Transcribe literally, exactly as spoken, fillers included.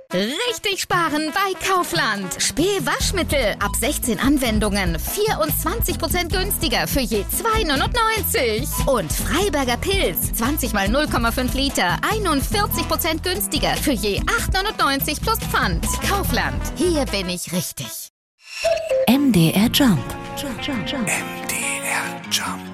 Richtig sparen bei Kaufland. Späh-Waschmittel ab sechzehn Anwendungen. vierundzwanzig Prozent günstiger für je zwei neunundneunzig. Und Freiberger Pilz. zwanzig mal null Komma fünf Liter. einundvierzig Prozent günstiger für je acht neunundneunzig plus Pfand. Kaufland. Hier bin ich richtig. M D R Jump. M D R Jump.